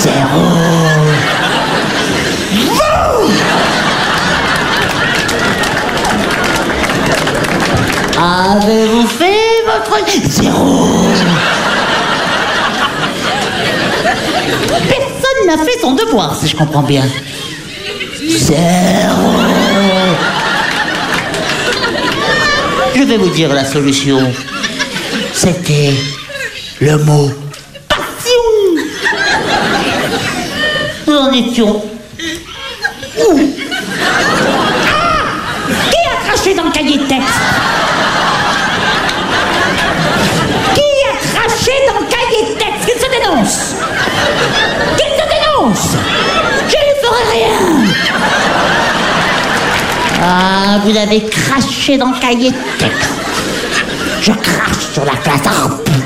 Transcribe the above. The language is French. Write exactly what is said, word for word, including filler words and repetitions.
Zéro. Avez-vous fait votre... Zéro. Personne n'a fait son devoir, si je comprends bien. Zéro. Je vais vous dire la solution. C'était le mot passion. Nous en étions où? Ah! Qui a craché dans le cahier de texte? Qui a craché dans le cahier de texte? Qu'il se dénonce! Qu'il se dénonce! Je ne ferai rien! Ah, vous avez craché dans le cahier de texte. Je crache sur la classe.